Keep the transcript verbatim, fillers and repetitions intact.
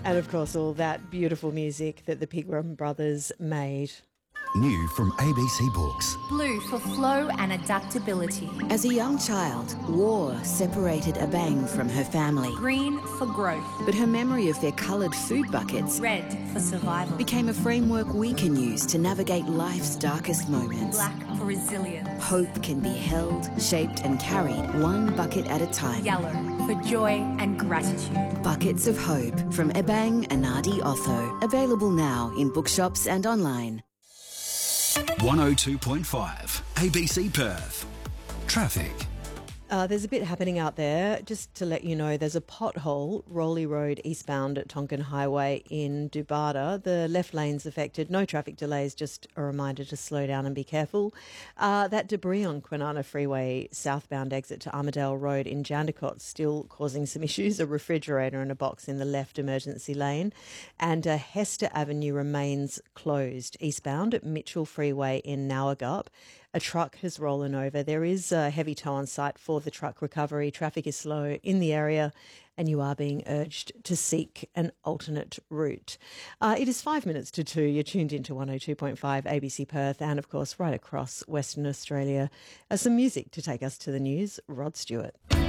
And of course, all that beautiful music that the Pigram brothers made. New from A B C Books. Blue for flow and adaptability. As a young child, war separated Abang from her family. Green for growth. But her memory of their coloured food buckets, red for survival, became a framework we can use to navigate life's darkest moments. Black for resilience. Hope can be held, shaped and carried one bucket at a time. Yellow for joy and gratitude. Buckets of Hope from Ebang Anadi Otho. Available now in bookshops and online. one oh two point five A B C Perth. Traffic. Uh, there's a bit happening out there. Just to let you know, there's a pothole, Rowley Road eastbound at Tonkin Highway in Dubata. The left lane's affected. No traffic delays, just a reminder to slow down and be careful. Uh, that debris on Kwinana Freeway southbound exit to Armadale Road in Jandakot still causing some issues. A refrigerator and a box in the left emergency lane. And uh, Hester Avenue remains closed eastbound at Mitchell Freeway in Nowagup. A truck has rollen over. There is a heavy tow on site for the truck recovery. Traffic is slow in the area and you are being urged to seek an alternate route. Uh, it is five minutes to two. You're tuned into one oh two point five A B C Perth and, of course, right across Western Australia. Uh, some music to take us to the news. Rod Stewart.